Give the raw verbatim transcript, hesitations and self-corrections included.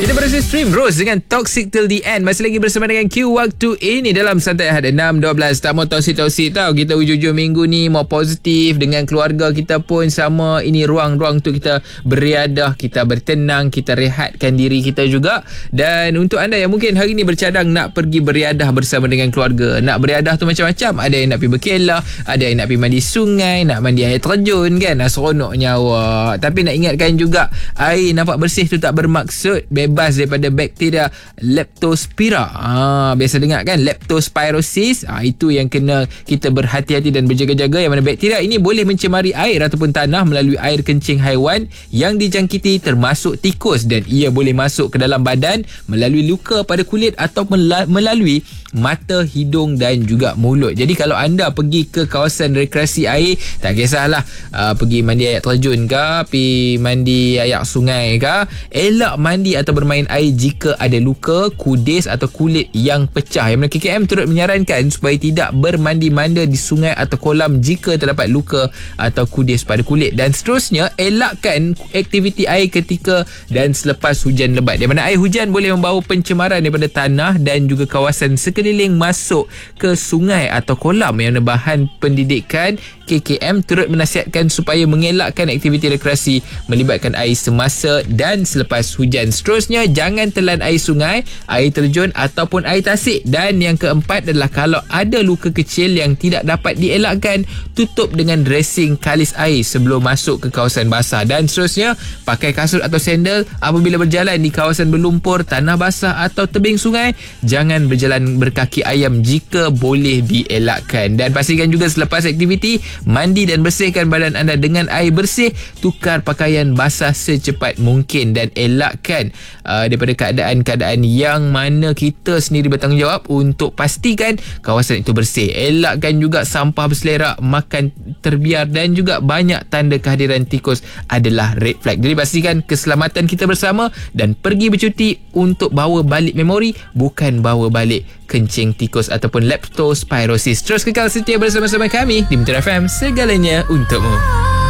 Kita berhasil stream Rose dengan Toxic Till The End. Masih lagi bersama dengan Q waktu ini dalam Santai Ahad enam dua belas. Tak mau toksik-toksik tau. Kita hujung-hujung minggu ni mau positif dengan keluarga kita pun sama. Ini ruang-ruang untuk kita beriadah, kita bertenang, kita rehatkan diri kita juga. Dan untuk anda yang mungkin hari ni bercadang nak pergi beriadah bersama dengan keluarga, nak beriadah tu macam-macam. Ada yang nak pergi berkelah, ada yang nak pergi mandi sungai, nak mandi air terjun kan. Seronoknya awak. Tapi nak ingatkan juga, air nampak bersih tu tak bermaksud bebas daripada bakteria leptospira. Ha, biasa dengar kan, leptospirosis. Ha, itu yang kena kita berhati-hati dan berjaga-jaga. Yang mana bakteria ini boleh mencemari air ataupun tanah melalui air kencing haiwan yang dijangkiti termasuk tikus, dan ia boleh masuk ke dalam badan melalui luka pada kulit atau melalui mata, hidung dan juga mulut. Jadi kalau anda pergi ke kawasan rekreasi air, tak kisahlah uh, pergi mandi air terjun ke, pergi mandi air sungai ke, elak mandi atau bermain air jika ada luka, kudis atau kulit yang pecah. Yang mana K K M turut menyarankan supaya tidak bermandi-manda di sungai atau kolam jika terdapat luka atau kudis pada kulit. Dan seterusnya, elakkan aktiviti air ketika dan selepas hujan lebat. Di mana air hujan boleh membawa pencemaran daripada tanah dan juga kawasan sekeliling masuk ke sungai atau kolam. Yang mana bahan pendidikan K K M turut menasihatkan supaya mengelakkan aktiviti rekreasi melibatkan air semasa dan selepas hujan. Seterusnya, jangan telan air sungai, air terjun ataupun air tasik. Dan yang keempat adalah kalau ada luka kecil yang tidak dapat dielakkan, tutup dengan dressing kalis air sebelum masuk ke kawasan basah. Dan seterusnya, pakai kasut atau sandal apabila berjalan di kawasan berlumpur, tanah basah atau tebing sungai. Jangan berjalan berkaki ayam jika boleh dielakkan. Dan pastikan juga selepas aktiviti, mandi dan bersihkan badan anda dengan air bersih. Tukar pakaian basah secepat mungkin dan elakkan uh, daripada keadaan-keadaan yang mana kita sendiri bertanggungjawab untuk pastikan kawasan itu bersih. Elakkan juga sampah berselerak, makan terbiar dan juga banyak tanda kehadiran tikus adalah red flag. Jadi pastikan keselamatan kita bersama dan pergi bercuti untuk bawa balik memori, bukan bawa balik kencing tikus ataupun leptospirosis. Terus kekal setia bersama-sama kami di Metro F M, segalanya untukmu.